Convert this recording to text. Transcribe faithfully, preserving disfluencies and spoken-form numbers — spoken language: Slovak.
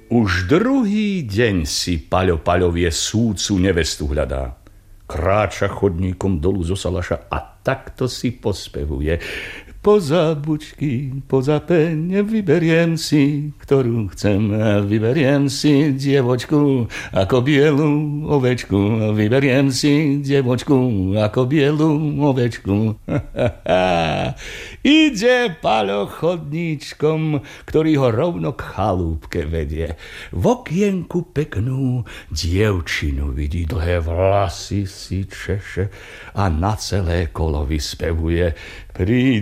Už druhý deň si Paľo Paľovie súcu nevestu hľadá. Kráča chodníkom dolu zo salaša a takto si pospevuje. Poza bučky, poza peň, vyberiem si, ktorú chcem. Vyberiem si dievočku ako bielu ovečku. Vyberiem si dievočku ako bielu ovečku. Ide Paľo chodníčkom, ktorý ho rovno k chalúbke vedie. V okienku peknú dievčinu vidí, dlhé vlasy si češe a na celé kolo vyspevuje. Príď